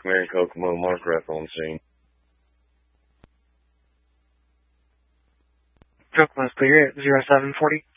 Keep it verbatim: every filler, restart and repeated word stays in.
Mary Kokomo, Mark Rep on scene. Kokomo's clear at zero seven forty.